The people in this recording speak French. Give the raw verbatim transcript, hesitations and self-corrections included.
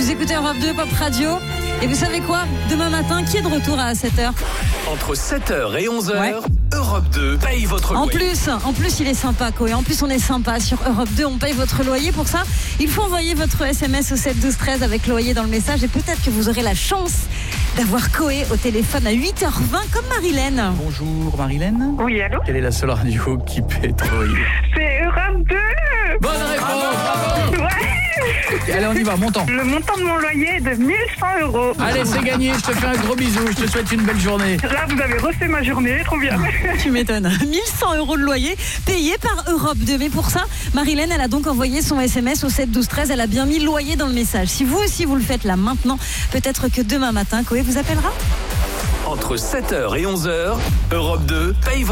Vous écoutez Europe deux Pop Radio. Et vous savez quoi ? Demain matin, qui est de retour à sept heures ? Entre sept heures et onze heures, Ouais. Europe deux paye votre En loyer. plus, en plus, il est sympa, Koé. En plus, on est sympa. Sur Europe deux, on paye votre loyer. Pour ça, il faut envoyer votre S M S au sept douze treize avec loyer dans le message. Et peut-être que vous aurez la chance d'avoir Koé au téléphone à huit heures vingt, comme Marilène. Bonjour Marilène. Oui, allô ? Quelle est la seule radio qui paie ton loyer ? C'est Europe deux. Bonne réponse, bravo. Ouais. Allez, on y va, montant. Le montant de mon loyer est de mille cent euros. Allez, c'est gagné, je te fais un gros bisou, je te souhaite une belle journée. Là, vous avez refait ma journée, trop bien. Tu m'étonnes. mille cent euros de loyer payé par Europe deux. Mais pour ça, Marilène, elle a donc envoyé son S M S au sept douze treize. Elle a bien mis loyer dans le message. Si vous aussi vous le faites là maintenant, peut-être que demain matin, Koé vous appellera. Entre sept heures et onze heures, Europe deux paye votre